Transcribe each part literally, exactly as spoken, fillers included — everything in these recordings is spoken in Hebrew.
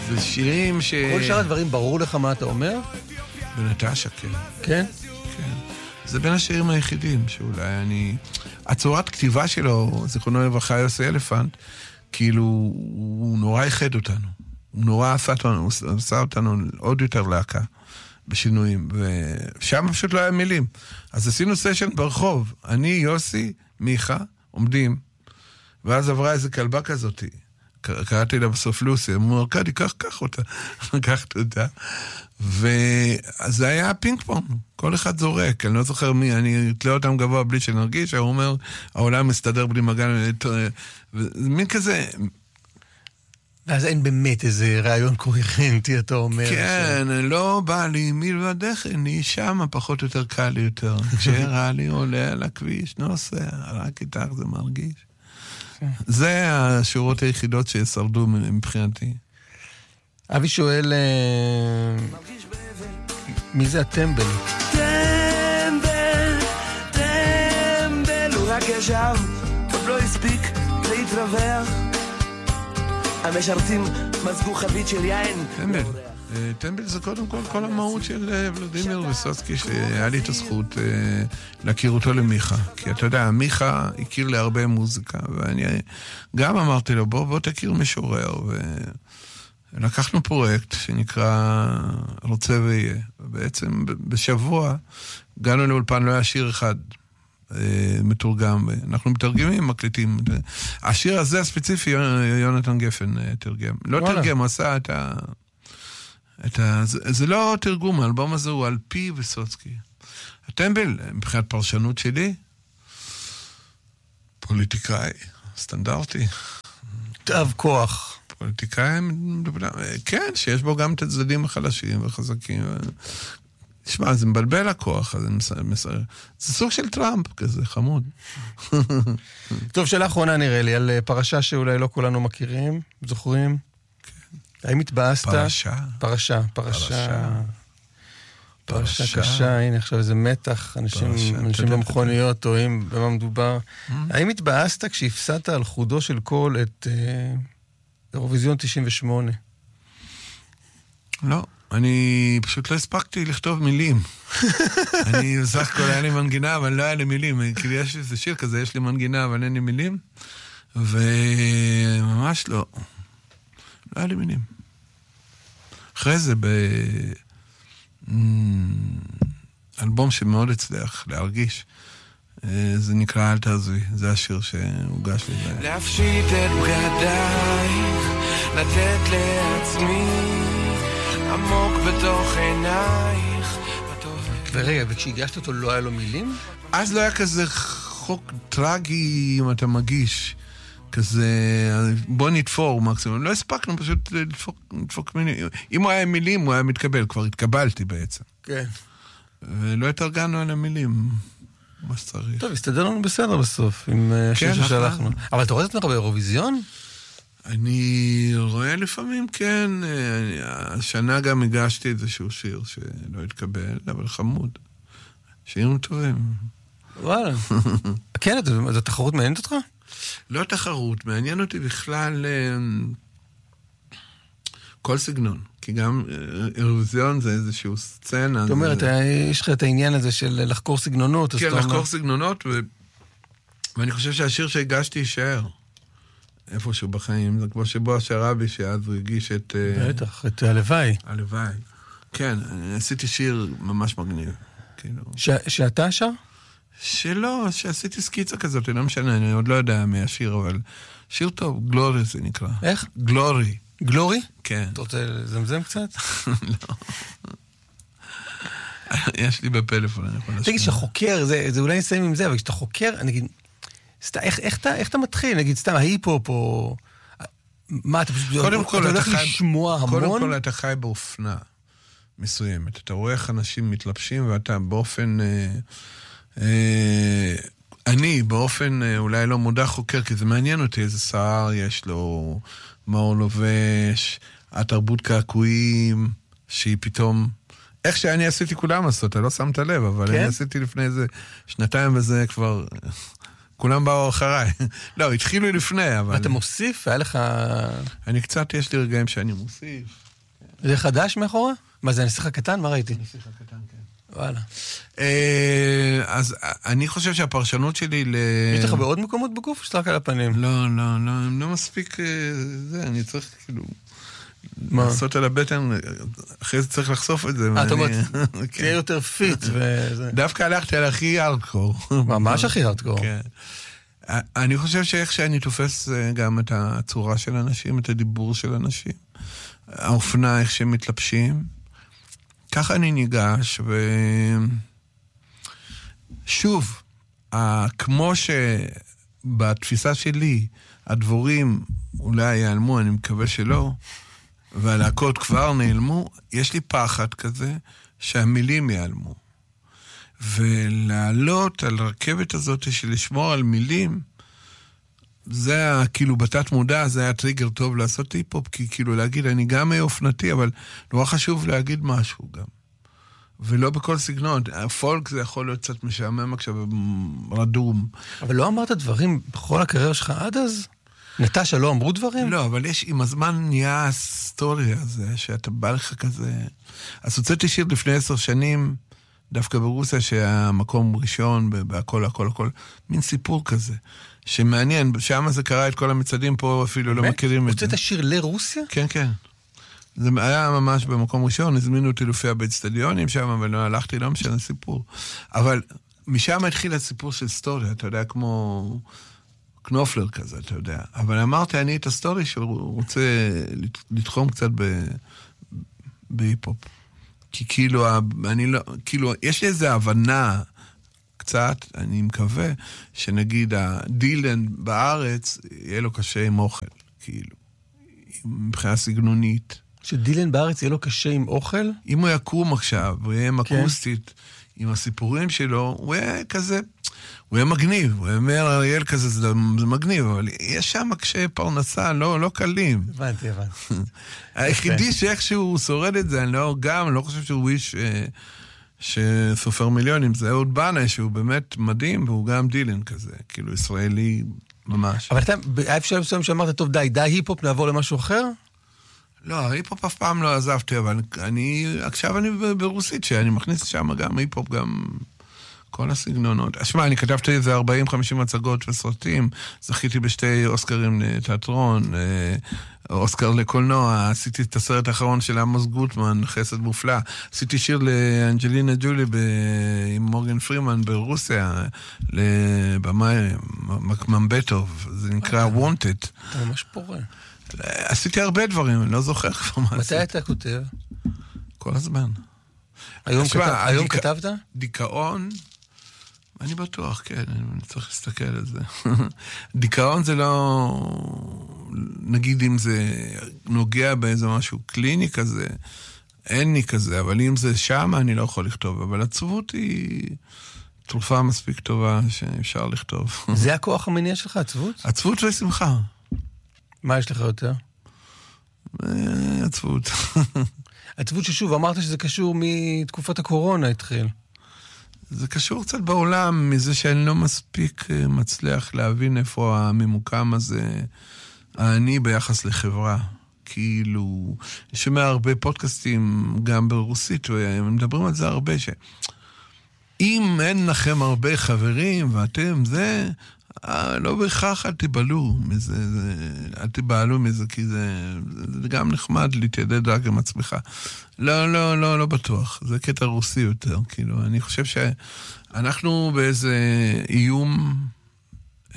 זה שירים ש... כל שאר הדברים ברור לך מה אתה אומר? בנטשה, כן. כן? כן. זה בין השירים היחידים שאולי אני... הצורת כתיבה שלו, זיכרונו לברכה יוסי אלפנט, כאילו הוא נורא יחד אותנו. הוא נורא עשה אותנו, הוא עשה אותנו עוד יותר להקה בשינויים, ושם פשוט לא היה מילים. אז עשינו סשן ברחוב, אני, יוסי, מיכה, עומדים, ואז עברה איזו כלבה כזאת, קראתי לה בסוף לוסי, אמרו, ארכדי, קח, קח אותה, לקחת אותה, ואז זה היה פינג פונג, כל אחד זורק, אני לא זוכר מי, אני אתלה אותם גבוה בלי שנרגיש, הוא אומר, העולם מסתדר בלי מגן, מין כזה... ואז אין באמת איזה רעיון קוהרנטי, אתה אומר. כן, לא בא לי מלבדך, אני שמה פחות או יותר קל לי יותר. כשרע לי עולה על הכביש, נוסע, רק איתך זה מרגיש. זה השורות היחידות ששרדו מבחינתי. אבי שואל, מי זה הטמבל? טמבל, טמבל, הוא רק ישב, עוד לא הספיק להתרווח. המשרתים מזגו חבית של יין. טמבל. טמבל זה קודם כל כל המהות של ולדימיר ויסוצקי, שהיה לי את הזכות להכיר אותו למיכה. כי אתה יודע, מיכה הכיר לי הרבה מוזיקה, ואני גם אמרתי לו, בוא, בוא תכיר משורר. ולקחנו פרויקט שנקרא רוצה ויהיה. ובעצם בשבוע הגענו לאולפן, לא היה שיר אחד מתורגם, אנחנו מתרגמים, מקליטים. השיר הזה הספציפי, יונתן גפן תרגם. לא תרגם, הוא עשה את ה... את ה... זה, זה לא תרגום, האלבום הזה הוא על פי ויסוצקי. הטמבל, מבחינת פרשנות שלי, פוליטיקאי, סטנדרטי. תאב כוח. פוליטיקאי, כן, שיש בו גם את הצדדים החלשים וחזקים. תשמע, זה מבלבל הכוח, זה, מסר... זה סוג של טראמפ כזה, חמוד. טוב, שאלה אחרונה נראה לי, על פרשה שאולי לא כולנו מכירים, זוכרים? כן. האם התבאסת? פרשה. פרשה, פרשה. פרשה, פרשה קשה, הנה עכשיו איזה מתח, אנשים, אנשים במכוניות טועים במה מדובר. האם התבאסת כשהפסדת על חודו של קול את אירוויזיון תשעים ושמונה? לא. אני פשוט לא הספקתי לכתוב מילים. אני בסך הכל היה לי מנגינה, אבל לא היה לי מילים. כאילו יש איזה שיר כזה, יש לי מנגינה, אבל אין לי מילים. וממש לא. לא היה לי מילים. אחרי זה, באלבום שמאוד הצליח להרגיש, זה נקרא אל תעזבי. זה השיר שהוגש לי. להפשיט את בגדייך, לתת לעצמי עמוק בתוך עינייך. ורגע, וכשהגשת אותו לא היה לו מילים? אז לא היה כזה חוק טרגי אם אתה מגיש. כזה, בוא נתפור מקסימום. לא הספקנו פשוט לדפוק, לדפוק מילים. אם הוא היה מילים, הוא היה מתקבל. כבר התקבלתי בעצם. כן. ולא התארגנו על המילים. מה שצריך. טוב, הסתדר לנו בסדר בסוף, עם השיר ששלחנו. אבל אתה רואה את עצמך באירוויזיון? אני רואה לפעמים, כן, השנה גם הגשתי איזשהו שיר שלא התקבל, אבל חמוד. שירים טובים. וואלה. כן, זו תחרות מעניינת אותך? לא תחרות, מעניין אותי בכלל כל סגנון. כי גם אירוויזיון זה איזשהו סצנה. זאת אומרת, יש לך את העניין הזה של לחקור סגנונות. כן, לחקור סגנונות, ואני חושב שהשיר שהגשתי יישאר. איפשהו בחיים, זה כמו שבוע שרבי שאז הוא הגיש את... בטח, את הלוואי. הלוואי. כן, עשיתי שיר ממש מגניב. שאתה שר? שלא, שעשיתי סקיצה כזאת, לא משנה, אני עוד לא יודע מהשיר, אבל שיר טוב, גלורי זה נקרא. איך? גלורי. גלורי? כן. אתה רוצה לזמזם קצת? לא. יש לי בפלאפון, אני יכול לשמוע. תגיד, שחוקר, זה אולי נסיים עם זה, אבל כשאתה חוקר, נגיד... איך, איך, אתה, איך אתה מתחיל? נגיד, סתם, ההיפ-הופ או... מה, אתה פשוט... קודם כל, אתה הולך חי... לשמוע המון? קודם כל, אתה חי באופנה מסוימת. אתה רואה איך אנשים מתלבשים, ואתה באופן... אה, אה, אני, באופן אה, אולי לא מודע חוקר, כי זה מעניין אותי, איזה שיער יש לו, מה הוא לובש, התרבות קעקועים, שהיא פתאום... איך שאני עשיתי כולם עשו, אתה לא שמת לב, אבל כן? אני עשיתי לפני איזה שנתיים וזה כבר... כולם באו אחריי. לא, התחילו לפני, אבל... אתה מוסיף? היה לך... אני קצת, יש לי רגעים שאני מוסיף. זה חדש מאחורה? מה, זה הנסיך הקטן? מה ראיתי? הנסיך הקטן, כן. וואלה. אז אני חושב שהפרשנות שלי ל... יש לך בעוד מקומות בגוף או שרק על הפנים? לא, לא, לא, לא מספיק זה, אני צריך כאילו... לעשות על הבטן, אחרי זה צריך לחשוף את זה. אה, אתה אומר, תהיה יותר פיט וזה. דווקא הלכתי על הכי ארדקור. ממש הכי ארדקור. כן. אני חושב שאיך שאני תופס גם את הצורה של אנשים, את הדיבור של אנשים, האופנה, איך שהם מתלבשים, ככה אני ניגש, ושוב, כמו שבתפיסה שלי, הדבורים אולי ייעלמו, אני מקווה שלא, והלהקות כבר נעלמו, יש לי פחד כזה שהמילים ייעלמו. ולעלות על הרכבת הזאת של לשמור על מילים, זה היה, כאילו בתת מודע, זה היה טריגר טוב לעשות היפ-הופ, כי כאילו להגיד, אני גם אופנתי, אבל נורא חשוב להגיד משהו גם. ולא בכל סגנון. הפולק זה יכול להיות קצת משעמם עכשיו, רדום. אבל לא אמרת דברים בכל הקריירה שלך עד אז? נטשה, לא אמרו דברים? לא, אבל יש, עם הזמן נהיה הסטוריה הזה, שאתה בא לך כזה... אז הוצאתי שיר לפני עשר שנים, דווקא ברוסיה, שהמקום ראשון, בהכל, הכל, הכל, מין סיפור כזה, שמעניין, שם זה קרה את כל המצעדים פה, אפילו לא מכירים את זה. הוצאת שיר לרוסיה? כן, כן. זה היה ממש במקום ראשון, הזמינו אותי להופיע באצטדיונים שם, אבל לא הלכתי, לא משנה סיפור. אבל משם התחיל הסיפור של סטוריה, אתה יודע, כמו... קנופלר כזה, אתה יודע. אבל אמרתי, אני את הסטורי שהוא רוצה לתחום קצת בהיפ-הופ. כי כאילו, אני לא, כאילו, יש לי איזו הבנה קצת, אני מקווה, שנגיד הדילן בארץ, יהיה לו קשה עם אוכל, כאילו, מבחינה סגנונית. שדילן בארץ יהיה לו קשה עם אוכל? אם הוא יקום עכשיו, הוא יהיה עם אקוסטית, עם הסיפורים שלו, הוא יהיה כזה... הוא יהיה מגניב, הוא אומר אריאל כזה, זה, זה מגניב, אבל יש שם קשי פרנסה, לא, לא קלים. הבנתי, הבנתי. היחידי שאיכשהו שורד את זה, אני לא, גם, אני לא חושב שהוא איש אה, שסופר מיליונים, זה אהוד בנה, שהוא באמת מדהים, והוא גם דילן כזה, כאילו ישראלי ממש. אבל אתה, היה אפשר מסוים שאמרת, טוב, די, די היפ-הופ, נעבור למשהו אחר? לא, היפ-הופ אף פעם לא עזבתי, אבל אני, עכשיו אני ברוסית, שאני מכניס שם גם היפ-הופ, גם... כל הסגנונות. אשמע, אני כתבתי איזה ארבעים חמישים הצגות וסרטים, זכיתי בשתי אוסקרים לתיאטרון, אוסקר לקולנוע, עשיתי את הסרט האחרון של עמוס גוטמן, חסד מופלא, עשיתי שיר לאנג'לינה ג'ולי עם מורגן פרימן ברוסיה, לבמאי ממבטוב, זה נקרא Wanted. אתה ממש פורה. עשיתי הרבה דברים, אני לא זוכר כבר מה עשיתי. מתי אתה כותב? כל הזמן. היום כתבת? דיכאון, אני בטוח, כן, אני צריך להסתכל על זה. דיכאון זה לא, נגיד אם זה נוגע באיזה משהו קליני כזה, אין לי כזה, אבל אם זה שם אני לא יכול לכתוב, אבל עצבות היא תרופה מספיק טובה שאפשר לכתוב. זה הכוח המניע שלך, עצבות? עצבות ושמחה. מה יש לך יותר? עצבות. עצבות ששוב, אמרת שזה קשור מתקופת הקורונה התחיל. זה קשור קצת בעולם, מזה שאני לא מספיק מצליח להבין איפה הממוקם הזה, אני ביחס לחברה. כאילו, אני שומע הרבה פודקאסטים, גם ברוסית, והם מדברים על זה הרבה, שאם אין לכם הרבה חברים, ואתם זה, לא בהכרח אל תיבלו מזה, זה, אל תיבלו מזה, כי זה, זה גם נחמד להתיידד רק עם עצמך. לא, לא, לא, לא בטוח. זה קטע רוסי יותר, כאילו. אני חושב שאנחנו באיזה איום, אה,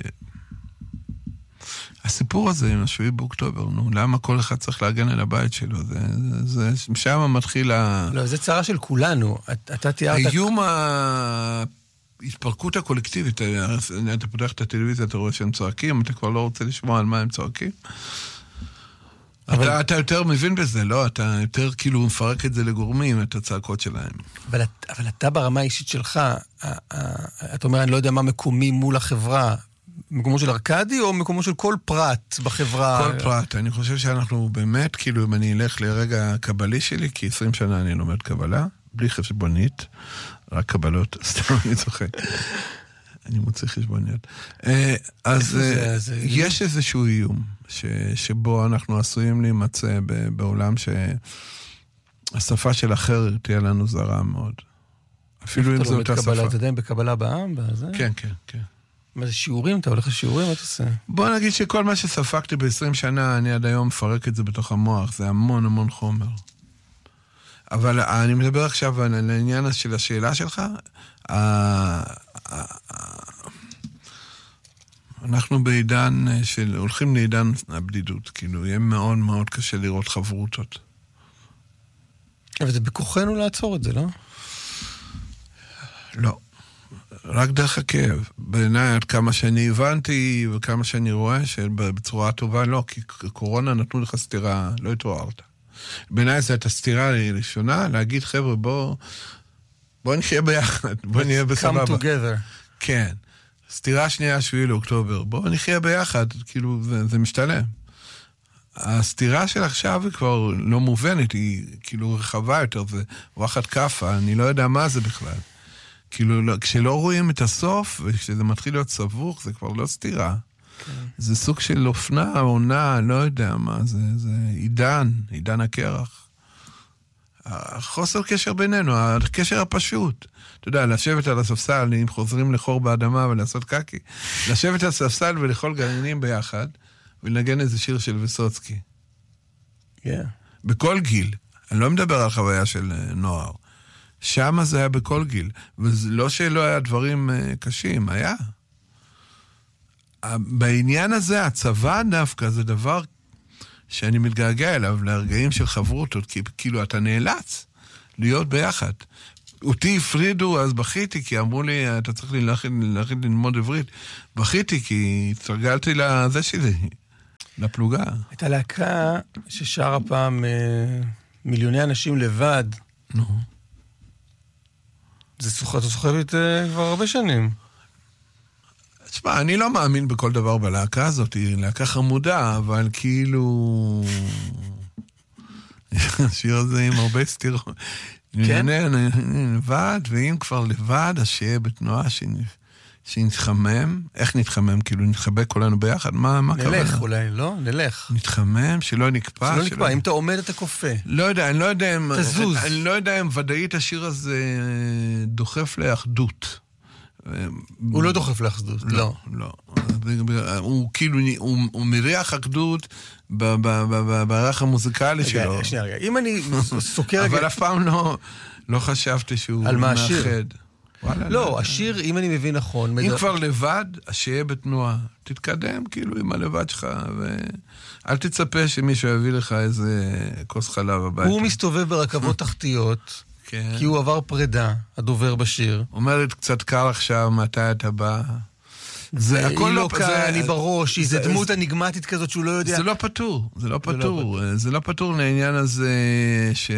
הסיפור הזה עם השביעי באוקטובר, נו, למה כל אחד צריך להגן על הבית שלו? זה, זה, זה שם מתחיל ה... לא, זה צרה של כולנו. אתה תיארת... האיום ה... התפרקות הקולקטיבית, אתה פותח את הטלוויזיה, אתה רואה שהם צועקים, אתה כבר לא רוצה לשמוע על מה הם צועקים. אבל... אתה, אתה יותר מבין בזה, לא? אתה יותר כאילו מפרק את זה לגורמים, את הצעקות שלהם. אבל, אבל אתה ברמה האישית שלך, אתה אומר, אני לא יודע מה מקומי מול החברה, מקומו של ארקדי או מקומו של כל פרט בחברה? כל פרט. אני חושב שאנחנו באמת, כאילו, אם אני אלך לרגע הקבלי שלי, כי עשרים שנה אני לומד קבלה, בלי חשבונית, רק קבלות, סתם אני צוחק. אני מוצא חשבוניות. אז יש איזשהו איום, שבו אנחנו עשויים להימצא בעולם שהשפה של אחר תהיה לנו זרה מאוד. אפילו אם זו אותה שפה. אתה יודע, בקבלה בעם? כן, כן, כן. מה זה שיעורים? אתה הולך לשיעורים? מה אתה עושה? בוא נגיד שכל מה שספקתי ב-עשרים שנה, אני עד היום מפרק את זה בתוך המוח. זה המון המון חומר. אבל אני מדבר עכשיו על העניין של השאלה שלך. אנחנו בעידן של, הולכים לעידן הבדידות. כאילו, יהיה מאוד מאוד קשה לראות חברותות. אבל זה בכוחנו לעצור את זה, לא? לא. רק דרך הכאב. בעיניי, עד כמה שאני הבנתי וכמה שאני רואה, שבצורה טובה לא, כי קורונה נתנו לך סתירה, לא התעוררת. בעיניי זו הייתה סתירה ראשונה, להגיד, חבר'ה, בוא, בוא נחיה ביחד, בוא נהיה בסבבה. Come together. כן. סתירה שנייה, שביעי לאוקטובר, בוא נחיה ביחד, כאילו, זה, זה משתלם. הסתירה של עכשיו היא כבר לא מובנת, היא כאילו רחבה יותר, זה וואחד קפה, אני לא יודע מה זה בכלל. כאילו, לא, כשלא רואים את הסוף, וכשזה מתחיל להיות סבוך, זה כבר לא סתירה. כן. זה סוג של אופנה, עונה, לא יודע מה, זה, זה עידן, עידן הקרח. החוסר קשר בינינו, הקשר הפשוט. אתה יודע, לשבת על הספסל, אם חוזרים לחור באדמה ולעשות קקי, לשבת על הספסל ולאכול גרעינים ביחד, ולנגן איזה שיר של ויסוצקי. כן. Yeah. בכל גיל. אני לא מדבר על חוויה של נוער. שם זה היה בכל גיל. ולא שלא היה דברים קשים, היה. בעניין הזה, הצבא דווקא זה דבר שאני מתגעגע אליו, להרגעים של חברותות, כי כאילו אתה נאלץ להיות ביחד. אותי הפרידו, אז בכיתי, כי אמרו לי, אתה צריך ללכת ללמוד עברית. בכיתי, כי התרגלתי לזה שלי, לפלוגה. הייתה להקה ששרה פעם מיליוני אנשים לבד. נו. זה סוחבת, סוחבת כבר הרבה שנים. תשמע, אני לא מאמין בכל דבר בלהקה הזאת, היא להקה חמודה, אבל כאילו... השיר הזה עם הרבה סתירות. כן? לבד, ואם כבר לבד, אז שיהיה בתנועה שנתחמם. איך נתחמם? כאילו נתחבק כולנו ביחד? מה, מה קרה? נלך אולי, לא? נלך. נתחמם, שלא נקפא. שלא נקפא, אם אתה עומד אתה קופא. לא יודע, אני לא יודע אם... תזוז. אני לא יודע אם ודאית השיר הזה דוחף לאחדות. הוא לא דוחף לאחדות, לא. לא. הוא כאילו, הוא מריח אחדות בערך המוזיקלי שלו. שנייה, רגע. אם אני סוקר... אבל אף פעם לא חשבתי שהוא מאחד. על מה השיר? לא, השיר, אם אני מבין נכון... אם כבר לבד, אז שיהיה בתנועה. תתקדם כאילו עם הלבד שלך, ואל תצפה שמישהו יביא לך איזה כוס חלב הביתה. הוא מסתובב ברכבות תחתיות, כי הוא עבר פרידה, הדובר בשיר. אומרת, קצת קר עכשיו, מתי אתה בא? זה הכל לא קל לי בראש, זה דמות אניגמטית כזאת שהוא לא יודע. זה לא פתור, זה לא פתור. זה לא פתור לעניין הזה ש...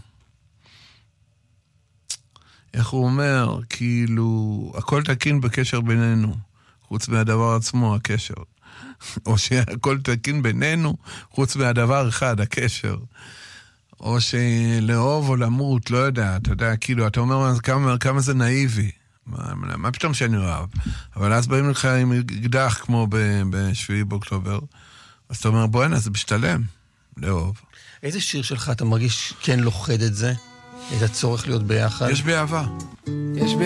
איך הוא אומר, כאילו, הכל תקין בקשר בינינו, חוץ מהדבר עצמו, הקשר. או שהכל תקין בינינו, חוץ מהדבר אחד, הקשר. או שלאהוב או למות, לא יודע, אתה יודע, כאילו, אתה אומר, כמה, כמה זה נאיבי. מה, מה פתאום שאני אוהב? אבל אז באים לך עם אקדח, כמו בשביעי באוקטובר, אז אתה אומר, בוא הנה, זה משתלם, לאהוב. איזה שיר שלך אתה מרגיש כן לוחד את זה? את הצורך להיות ביחד? יש באהבה. יש באהבה.